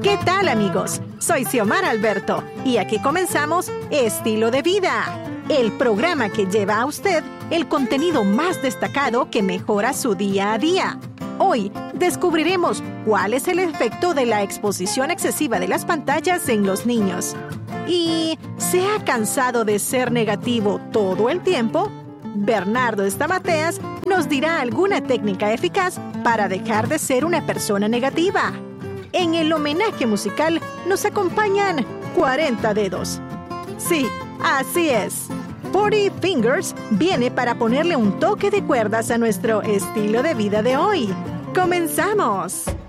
¿Qué tal, amigos? Soy Xiomara Alberto y aquí comenzamos Estilo de Vida, el programa que lleva a usted el contenido más destacado que mejora su día a día. Hoy descubriremos cuál es el efecto de la exposición excesiva de las pantallas en los niños. ¿Y se ha cansado de ser negativo todo el tiempo? Bernardo Estamateas nos dirá alguna técnica eficaz para dejar de ser una persona negativa. En el homenaje musical nos acompañan 40 dedos. Sí, así es. 40 Fingers viene para ponerle un toque de cuerdas a nuestro estilo de vida de hoy. ¡Comenzamos!